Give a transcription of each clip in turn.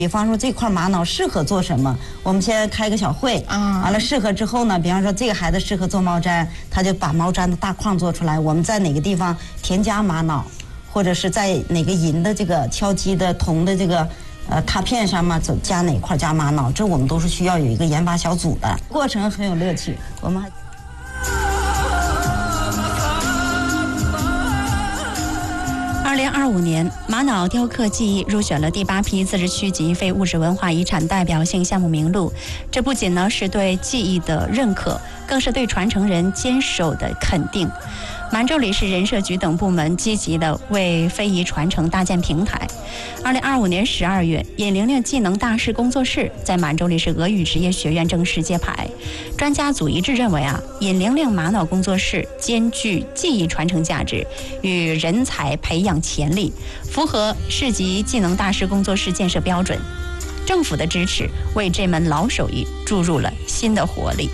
比方说这块玛瑙适合做什么，我们先开个小会啊，完了适合之后呢，比方说这个孩子适合做毛毡，他就把毛毡的大框做出来，我们在哪个地方添加玛瑙，或者是在哪个银的这个敲击的铜的这个拓片上嘛，加哪块加玛瑙，这我们都是需要有一个研发小组的，过程很有乐趣。我们还。 2025年，玛瑙雕刻技艺入选了第8批自治区级非物质文化遗产代表性项目名录。这不仅呢是对技艺的认可，更是对传承人坚守的肯定。满洲里市人社局等部门积极地为非遗传承搭建平台。2025年12月，尹玲玲技能大师工作室在满洲里市俄语职业学院正式揭牌。专家组一致认为尹玲玲玛瑙工作室兼具技艺传承价值与人才培养潜力，符合市级技能大师工作室建设标准。政府的支持为这门老手艺注入了新的活力。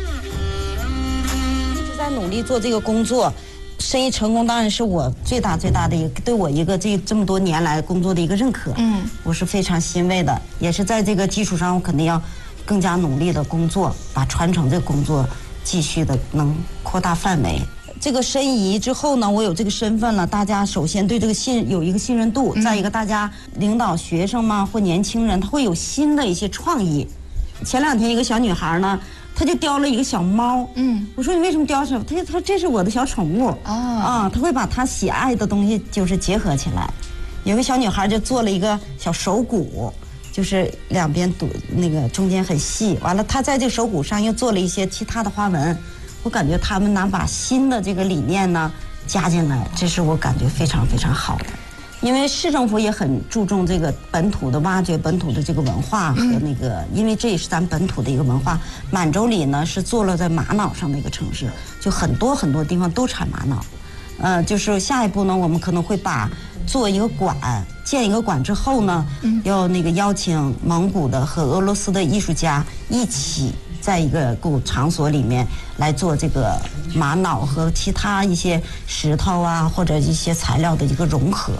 在努力做这个工作，生意成功当然是我最大的一个对我一个这么多年来工作的一个认可。我是非常欣慰的，也是在这个基础上，我肯定要更加努力的工作，把传承这个工作继续的能扩大范围。这个申遗之后呢，我有这个身份了，大家首先对这个有一个信任度，再一个大家领导学生嘛或年轻人，他会有新的一些创意。前2天一个小女孩呢，他就雕了一个小猫，我说你为什么雕什么？他说这是我的小宠物他会把他喜爱的东西就是结合起来。有个小女孩就做了一个小手鼓，就是两边堵那个中间很细，完了他在这个手鼓上又做了一些其他的花纹。我感觉他们能把新的这个理念呢加进来，这是我感觉非常非常好的。因为市政府也很注重这个本土的挖掘，本土的这个文化和那个，因为这也是咱本土的一个文化。满洲里呢是坐落在玛瑙上的一个城市，就很多很多地方都产玛瑙。就是下一步呢，我们可能会做一个馆，建一个馆之后呢，要那个邀请蒙古的和俄罗斯的艺术家一起在一个场所里面来做这个玛瑙和其他一些石头啊或者一些材料的一个融合。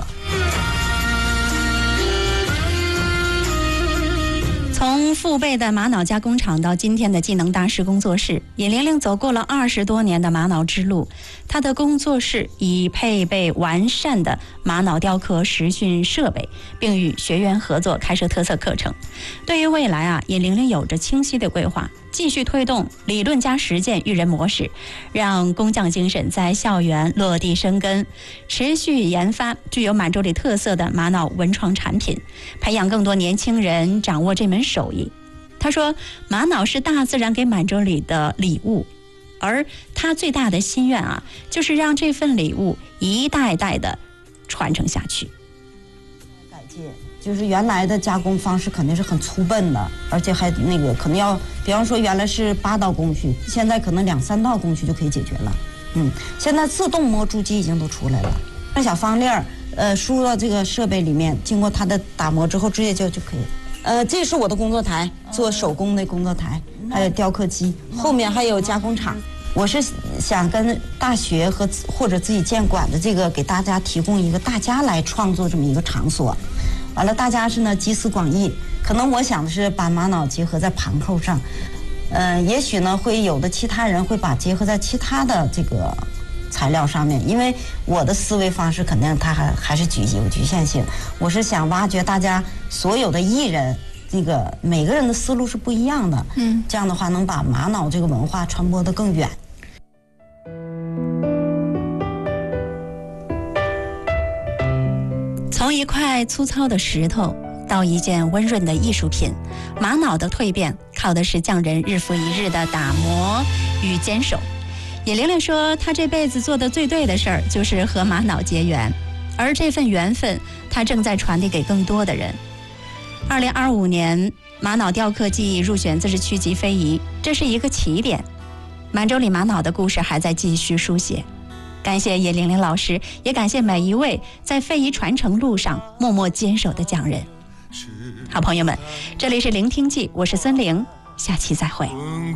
从父辈的玛瑙加工厂到今天的技能大师工作室，尹玲玲走过了20多年的玛瑙之路。她的工作室已配备完善的玛瑙雕刻实训设备，并与学员合作开设特色课程。对于未来尹玲玲有着清晰的规划，继续推动理论加实践育人模式，让工匠精神在校园落地生根，持续研发具有满洲里特色的玛瑙文创产品，培养更多年轻人掌握这门手艺。他说，玛瑙是大自然给满洲里的礼物，而他最大的心愿就是让这份礼物一代代的传承下去。 改进就是原来的加工方式肯定是很粗笨的，而且还那个可能要，比方说原来是8道工序，现在可能2、3道工序就可以解决了。现在自动磨铸机已经都出来了，那小方粒输入到这个设备里面，经过它的打磨之后，直接就可以。这是我的工作台，做手工的工作台，还有雕刻机，后面还有加工厂。我是想跟大学或者自己建馆的这个给大家提供一个大家来创作这么一个场所。完了，大家是呢集思广益，可能我想的是把玛瑙结合在盘扣上，也许呢会有的其他人会把结合在其他的这个材料上面，因为我的思维方式肯定它还是有局限性。我是想挖掘大家所有的艺人，这个每个人的思路是不一样的，这样的话能把玛瑙这个文化传播得更远。 从一块粗糙的石头到一件温润的艺术品，玛瑙的蜕变靠的是匠人日复一日的打磨与坚守。尹玲玲说，她这辈子做的最对的事儿就是和玛瑙结缘，而这份缘分她正在传递给更多的人。2025年，玛瑙雕刻技艺入选自治区级非遗，这是一个起点。满洲里玛瑙的故事还在继续书写。感谢叶玲玲老师，也感谢每一位在非遗传承路上默默坚守的匠人。好朋友们，这里是聆听记，我是孙玲，下期再会。